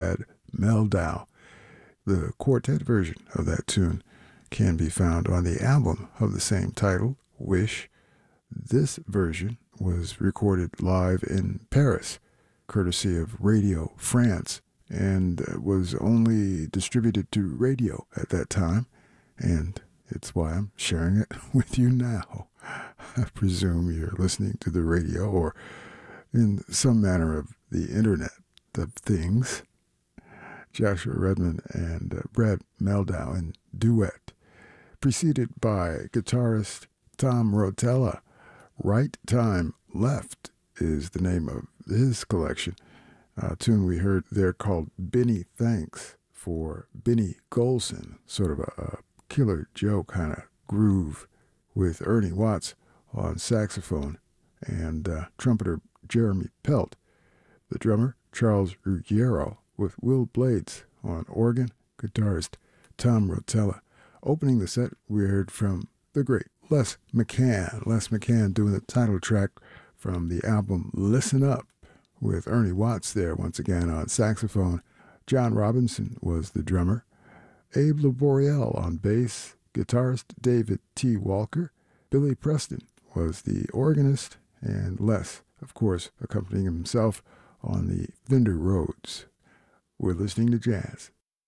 Brad Meldau. The quartet version of that tune can be found on the album of the same title, Wish. This version was recorded live in Paris, courtesy of Radio France, and was only distributed to radio at that time, and it's why I'm sharing it with you now. I presume you're listening to the radio or in some manner of the Internet of Things. Joshua Redman and Brad Meldau in duet, preceded by guitarist Tom Rotella. Right Time Left is the name of his collection. A tune we heard there called Benny Thanks for Benny Golson, sort of a Killer Joe kind of groove, with Ernie Watts on saxophone and trumpeter Jeremy Pelt, the drummer Charles Ruggiero, with Will Blades on organ, guitarist Tom Rotella. Opening the set, we heard from the great Les McCann. Les McCann doing the title track from the album Listen Up, with Ernie Watts there once again on saxophone. John Robinson was the drummer. Abe Laboriel on bass. Guitarist David T. Walker. Billy Preston was the organist, and Les, of course, accompanying himself on the Fender Rhodes. We're listening to jazz